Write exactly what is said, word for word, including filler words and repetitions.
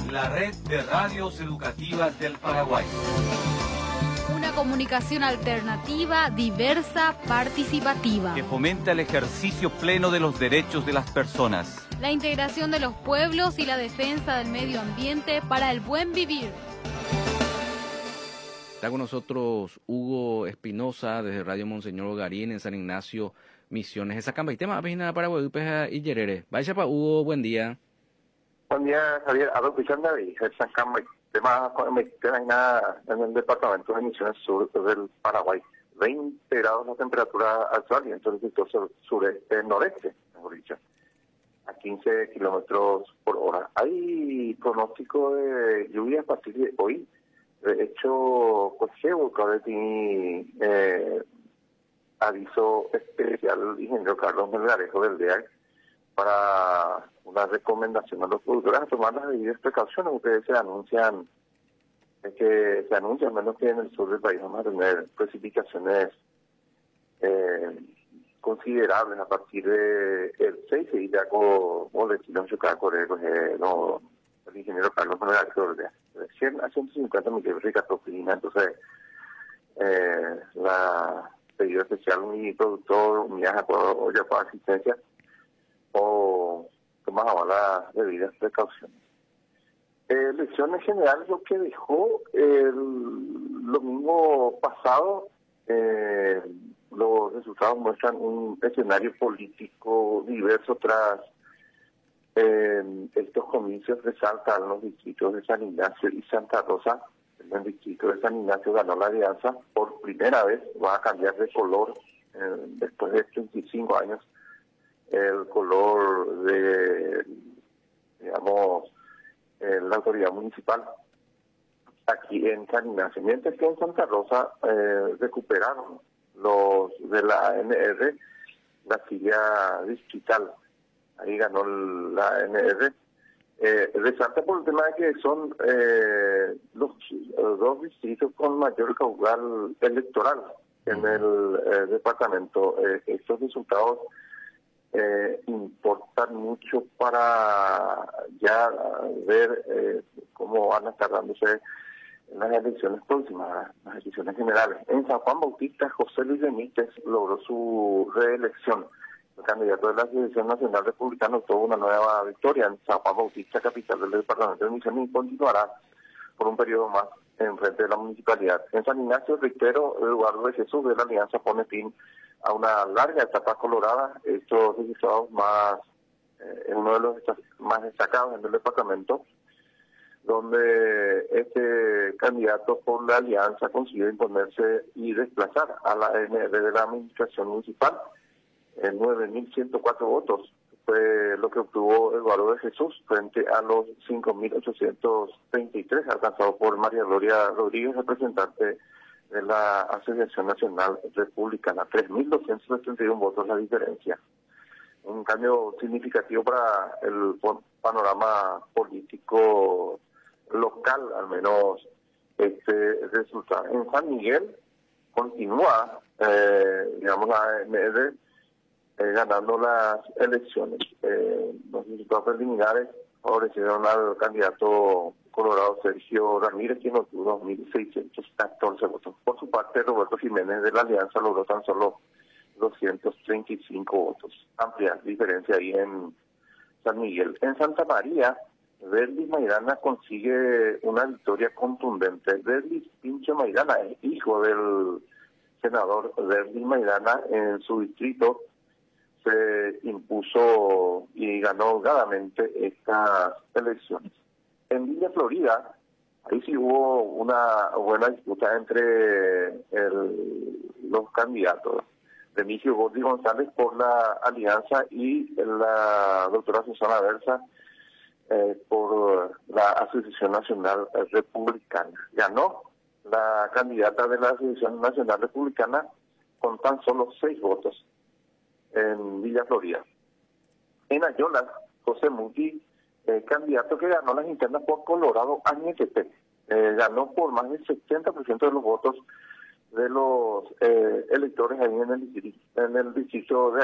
La red de radios educativas del Paraguay. Una comunicación alternativa, diversa, participativa. Que fomenta el ejercicio pleno de los derechos de las personas. La integración de los pueblos y la defensa del medio ambiente para el buen vivir. Está con nosotros Hugo Espinosa desde Radio Monseñor Garín en San Ignacio, Misiones. Esa camba y tema página para Paraguay y Yerere. Vaya para Hugo, buen día. Buen día, Javier. A lo que yo andaba y esa camba y tema en el departamento de Misiones Sur del Paraguay. veinte grados la temperatura actual y entonces el sector sureste, noreste, mejor dicho, a quince kilómetros por hora. Hay pronóstico de lluvia a partir de hoy. De hecho, pues cabe eh, aviso especial del ingeniero Carlos Melgarejo del D E A C para una recomendación a los productores a tomar las debidas precauciones. Ustedes se anuncian, es que se anuncian menos que en el sur del país vamos a tener precipitaciones eh, considerables a partir de el seis y ya con boletín de eh, no, el ingeniero Carlos Melgarejo del D E A C. cien a ciento cincuenta mililitros de catofilina, entonces eh, la pedido especial mi productor, unidad de apoyo o ya para asistencia o tomas ahora las debidas precauciones. Eh, elecciones generales lo que dejó el domingo pasado, eh, los resultados muestran un escenario político diverso tras Eh, estos comicios resaltan los distritos de San Ignacio y Santa Rosa. En el distrito de San Ignacio ganó la alianza por primera vez, va a cambiar de color eh, después de treinta y cinco años, el color de, digamos, eh, la autoridad municipal aquí en San Ignacio. Mientras que en Santa Rosa eh, recuperaron los de la A N R la silla distrital. Ahí ganó la A N R. Eh, resalta por el tema de que son eh, los, los dos distritos con mayor caudal electoral en el eh, departamento. Eh, estos resultados eh, importan mucho para ya ver eh, cómo van a estar dándose en las elecciones próximas, las elecciones generales. En San Juan Bautista, José Luis Benítez logró su reelección. El candidato de la Asociación Nacional Republicana obtuvo una nueva victoria en San Juan Bautista, capital del departamento de Misiones, y continuará por un periodo más en frente de la municipalidad. En San Ignacio, reitero, Eduardo de Jesús de la Alianza pone fin a una larga etapa colorada. Estos resultados más, eh, es uno de los más destacados en el departamento, donde este candidato por la Alianza consiguió imponerse y desplazar a la A N R de la administración municipal. En nueve mil ciento cuatro votos fue lo que obtuvo Eduardo de Jesús frente a los cinco mil ochocientos treinta y tres alcanzados por María Gloria Rodríguez, representante de la Asociación Nacional Republicana. tres mil doscientos setenta y uno votos la diferencia. Un cambio significativo para el panorama político local, al menos este resultado. En San Miguel continúa, eh, digamos, la A N R Eh, ganando las elecciones. Eh, los resultados preliminares favorecieron al candidato colorado Sergio Ramírez, quien obtuvo dos mil seiscientos catorce votos. Por su parte, Roberto Jiménez de la Alianza logró tan solo doscientos treinta y cinco votos. Amplia diferencia ahí en San Miguel. En Santa María, Derlis Maidana consigue una victoria contundente. Derlis Pincho Maidana es hijo del senador Derlis Maidana en su distrito. Se impuso y ganó holgadamente estas elecciones. En Villa Florida, ahí sí hubo una buena disputa entre el, los candidatos. Remigio Gordi González por la Alianza y la doctora Susana Versa eh, por la Asociación Nacional Republicana. Ganó la candidata de la Asociación Nacional Republicana con tan solo seis votos en Villa Florida. En Ayolas, José Muti, eh, candidato que ganó las internas por Colorado A N T P, eh, ganó por más del setenta por ciento de los votos de los eh, electores ahí en el, en el distrito de